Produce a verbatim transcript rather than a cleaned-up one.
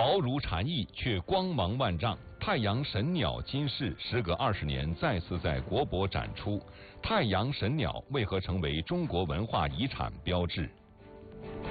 薄如蝉翼，却光芒万丈。太阳神鸟金饰时隔二十年再次在国博展出，太阳神鸟为何成为中国文化遗产标志？